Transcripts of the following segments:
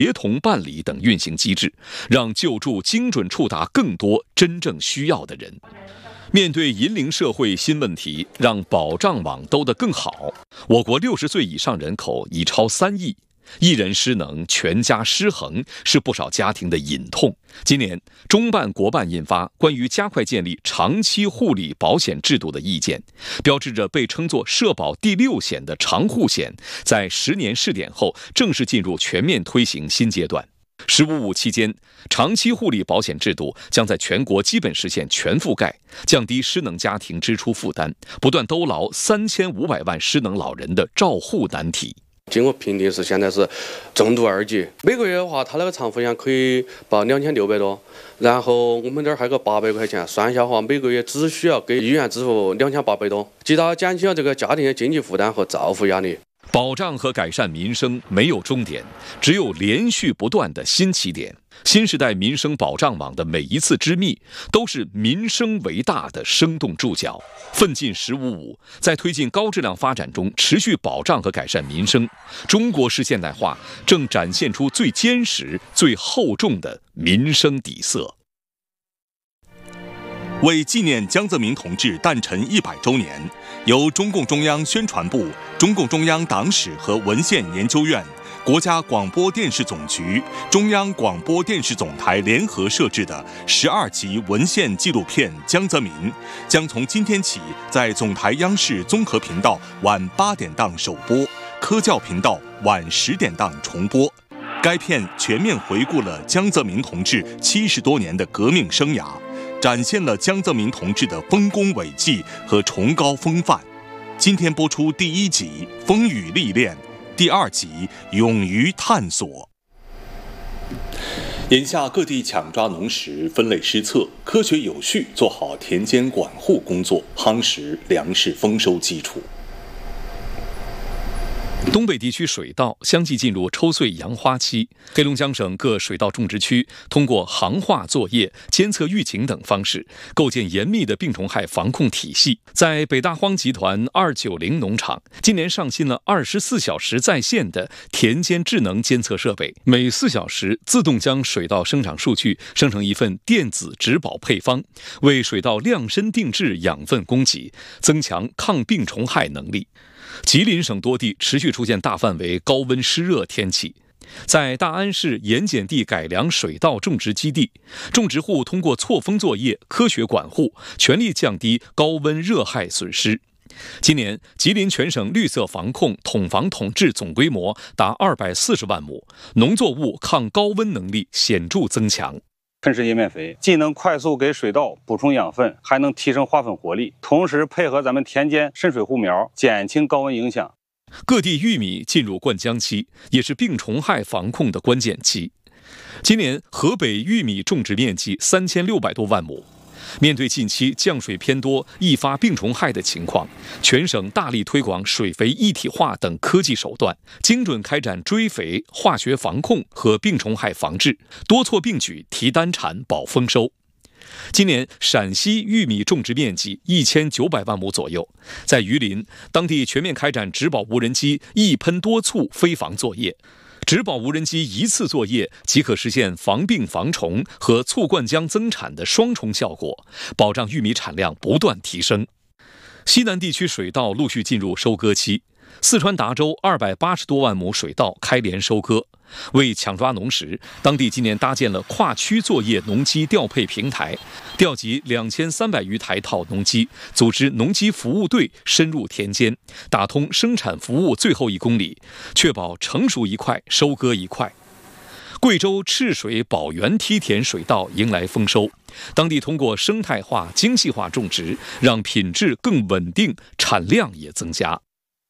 协同办理等运行机制，让救助精准触达更多真正需要的人。面对银龄社会新问题，让保障网兜得更好，我国60岁以上人口已超3亿，一人失能，全家失衡，是不少家庭的隐痛。今年，中办国办印发关于加快建立长期护理保险制度的意见，标志着被称作社保第6险的长护险，在10年试点后，正式进入全面推行新阶段。“15+5”期间，长期护理保险制度将在全国基本实现全覆盖，降低失能家庭支出负担，不断兜牢3500万失能老人的照护难题。 经过评定现在是重度2级，每个月的话，他那个长服险可以报2600多，然后我们这儿还有个800块钱，算一下的话，每个月只需要给医院支付2800多，极大减轻了这个家庭的经济负担和照护压力。 保障和改善民生没有终点，只有连续不断的新起点。新时代民生保障网的每一次织密，都是民生为大的生动注脚。奋进“15+5”，在推进高质量发展中持续保障和改善民生。中国式现代化正展现出最坚实、最厚重的民生底色。 为纪念江泽民同志诞辰100周年，由中共中央宣传部、中共中央党史和文献研究院、国家广播电视总局、中央广播电视总台联合摄制的12集文献纪录片《江泽民》，将从今天起在总台央视综合频道晚8点档首播，科教频道晚10点档重播。该片全面回顾了江泽民同志70多年的革命生涯，展现了江泽民同志的丰功伟绩和崇高风范。今天播出第1集《风雨历练》，第2集《勇于探索》。眼下各地抢抓农时，分类施策，科学有序做好田间管护工作，夯实粮食丰收基础。 东北地区水稻相继进入抽穗扬花期，黑龙江省各水稻种植区通过行话作业、监测预警等方式，构建严密的病虫害防控体系。在北大荒集团290农场，今年上新了24小时在线的田间智能监测设备，每4小时自动将水稻生长数据生成一份电子植保配方，为水稻量身定制养分供给，增强抗病虫害能力。吉林省多地持续出现大范围高温湿热天气，在大安市盐碱地改良水稻种植基地，种植户通过错峰作业、科学管护，全力降低高温热害损失。今年，吉林全省绿色防控统防统治总规模达240万亩，农作物抗高温能力显著增强。 喷施叶面肥既能快速给水稻补充养分，还能提升花粉活力，同时配合咱们田间渗水护苗，减轻高温影响。 各地玉米进入灌浆期，也是病虫害防控的关键期。今年河北玉米种植面积3600多万亩。面对近期降水偏多、易发病虫害的情况，全省大力推广水肥一体化等科技手段，精准开展追肥、化学防控和病虫害防治，多措并举提单产保丰收。今年陕西玉米种植面积1900万亩左右，在榆林，当地全面开展植保无人机一喷多促飞防作业。植保无人机一次作业即可实现防病防虫和促灌浆增产的双重效果，保障玉米产量不断提升。西南地区水稻陆续进入收割期，四川达州280多万亩水稻开镰收割。为抢抓农时，当地今年搭建了跨区作业农机调配平台，调集2300余台套农机，组织农机服务队深入田间，打通生产服务最后1公里，确保成熟一块收割一块。贵州赤水宝源梯田水稻迎来丰收，当地通过生态化、精细化种植，让品质更稳定，产量也增加。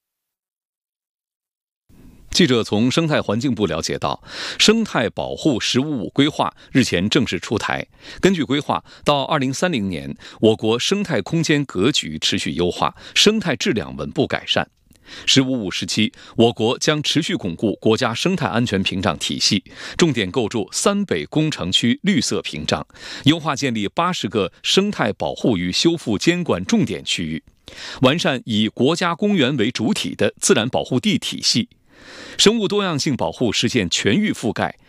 记者从生态环境部了解到，生态保护“15+5”规划日前正式出台。根据规划，到2030年，我国生态空间格局持续优化，生态质量稳步改善。“15+5”时期，我国将持续巩固国家生态安全屏障体系，重点构筑3北工程区绿色屏障，优化建立80个生态保护与修复监管重点区域，完善以国家公园为主体的自然保护地体系。生物多样性保护实现全域覆盖，